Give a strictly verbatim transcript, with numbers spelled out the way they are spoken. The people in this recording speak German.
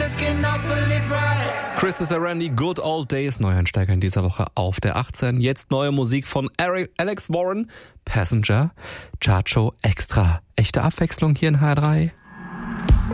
Chris is a Randy, Good Old Days, Neueinsteiger in dieser Woche auf der achtzehn. Jetzt neue Musik von Eric, Alex Warren, Passenger, Chacho Extra. Echte Abwechslung hier in H drei.